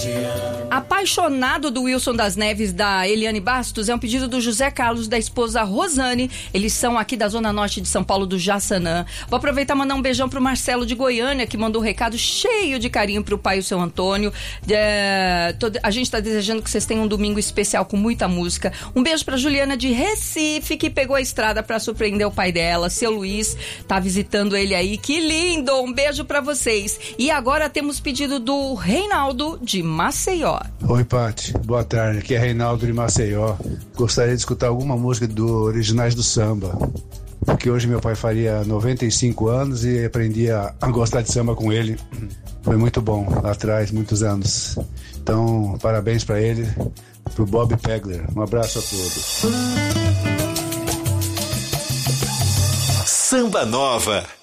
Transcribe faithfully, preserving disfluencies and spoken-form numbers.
Apaixonado do Wilson das Neves, da Eliane Bastos, é um pedido do José Carlos, da esposa Rosane. Eles são aqui da Zona Norte de São Paulo, do Jaçanã. Vou aproveitar e mandar um beijão pro Marcelo de Goiânia, que mandou um recado cheio de carinho pro pai e o seu Antônio. É, tô, a gente tá desejando que vocês tenham um domingo especial com muita música. Um beijo pra Juliana de Recife, que pegou a estrada pra surpreender o pai dela. Seu Luiz tá visitando ele aí. Que lindo! Um beijo pra vocês. E agora temos pedido do Reinaldo de Maceió. Oi, Pati. Boa tarde. Aqui é Reinaldo de Maceió. Gostaria de escutar alguma música do Originais do Samba, porque hoje meu pai faria noventa e cinco anos e aprendi a, a gostar de samba com ele. Foi muito bom lá atrás, muitos anos. Então, parabéns pra ele, pro Bob Pegler. Um abraço a todos. Samba Nova.